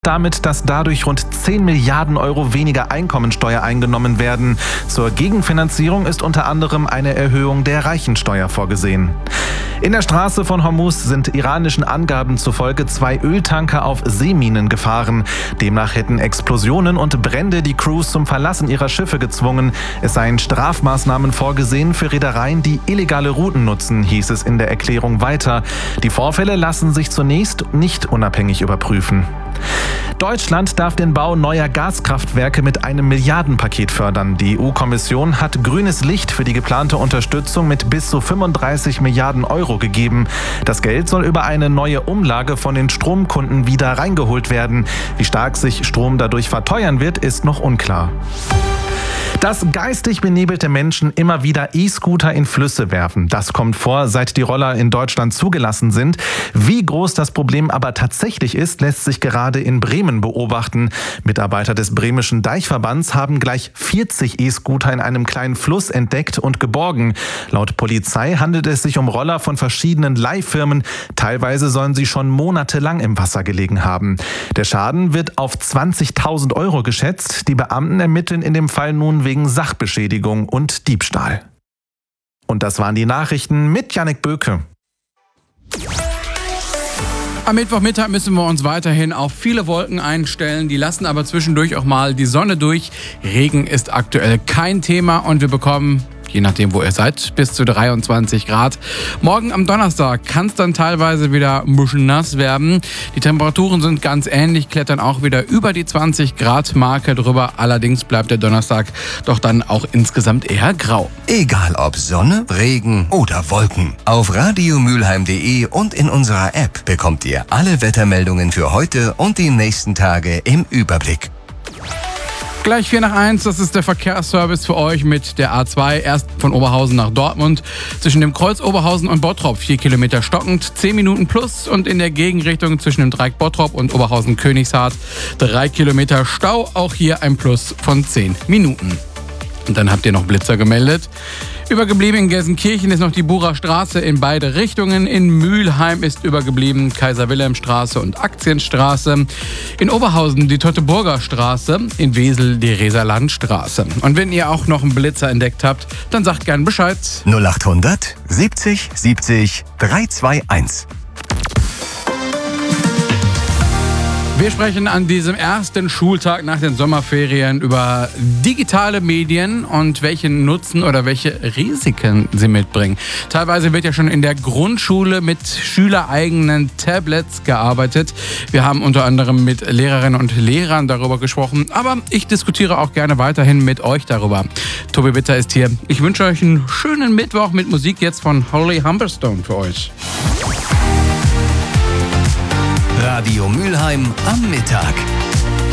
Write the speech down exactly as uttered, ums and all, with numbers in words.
damit, dass dadurch rund zehn Milliarden Euro weniger Einkommensteuer eingenommen werden. Zur Gegenfinanzierung ist unter anderem eine Erhöhung der Reichensteuer vorgesehen. In der Straße von Hormuz sind iranischen Angaben zufolge zwei Öltanker auf Seeminen gefahren. Demnach hätten Explosionen und Brände die Crews zum Verlassen ihrer Schiffe gezwungen. Es seien Strafmaßnahmen vorgesehen für Reedereien, die illegale Routen nutzen, hieß es in der Erklärung weiter. Die Vorfälle lassen sich zunächst nicht unabhängig überprüfen. Deutschland darf den Bau neuer Gaskraftwerke mit einem Milliardenpaket fördern. Die E U-Kommission hat grünes Licht für die geplante Unterstützung mit bis zu fünfunddreißig Milliarden Euro gegeben. Das Geld soll über eine neue Umlage von den Stromkunden wieder reingeholt werden. Wie stark sich Strom dadurch verteuern wird, ist noch unklar. Dass geistig benebelte Menschen immer wieder E-Scooter in Flüsse werfen. Das kommt vor, seit die Roller in Deutschland zugelassen sind. Wie groß das Problem aber tatsächlich ist, lässt sich gerade in Bremen beobachten. Mitarbeiter des Bremischen Deichverbands haben gleich vierzig E-Scooter in einem kleinen Fluss entdeckt und geborgen. Laut Polizei handelt es sich um Roller von verschiedenen Leihfirmen. Teilweise sollen sie schon monatelang im Wasser gelegen haben. Der Schaden wird auf zwanzigtausend Euro geschätzt. Die Beamten ermitteln in dem Fall nun wegen Sachbeschädigung und Diebstahl. Und das waren die Nachrichten mit Jannik Böke. Am Mittwochmittag müssen wir uns weiterhin auf viele Wolken einstellen. Die lassen aber zwischendurch auch mal die Sonne durch. Regen ist aktuell kein Thema und wir bekommen, je nachdem wo ihr seid, bis zu dreiundzwanzig Grad. Morgen am Donnerstag kann es dann teilweise wieder ein bisschen nass werden. Die Temperaturen sind ganz ähnlich, klettern auch wieder über die zwanzig Grad Marke drüber. Allerdings bleibt der Donnerstag doch dann auch insgesamt eher grau. Egal ob Sonne, Regen oder Wolken. Auf radiomülheim punkt de und in unserer App bekommt ihr alle Wettermeldungen für heute und die nächsten Tage im Überblick. Gleich vier nach eins, das ist der Verkehrsservice für euch mit der A zwei. Erst von Oberhausen nach Dortmund. Zwischen dem Kreuz Oberhausen und Bottrop vier Kilometer stockend, zehn Minuten plus. Und in der Gegenrichtung zwischen dem Dreieck Bottrop und Oberhausen-Königshardt drei Kilometer Stau. Auch hier ein Plus von zehn Minuten. Und dann habt ihr noch Blitzer gemeldet. Übergeblieben in Gelsenkirchen ist noch die Burer Straße in beide Richtungen. In Mülheim ist übergeblieben Kaiser-Wilhelm-Straße und Aktienstraße. In Oberhausen die Teutoburger Straße, in Wesel die Reserlandstraße. Und wenn ihr auch noch einen Blitzer entdeckt habt, dann sagt gern Bescheid. null achthundert siebzig siebzig dreihunderteinundzwanzig. Wir sprechen an diesem ersten Schultag nach den Sommerferien über digitale Medien und welchen Nutzen oder welche Risiken sie mitbringen. Teilweise wird ja schon in der Grundschule mit schülereigenen Tablets gearbeitet. Wir haben unter anderem mit Lehrerinnen und Lehrern darüber gesprochen, aber ich diskutiere auch gerne weiterhin mit euch darüber. Tobi Witter ist hier. Ich wünsche euch einen schönen Mittwoch mit Musik jetzt von Holly Humberstone für euch. Radio Mülheim am Mittag.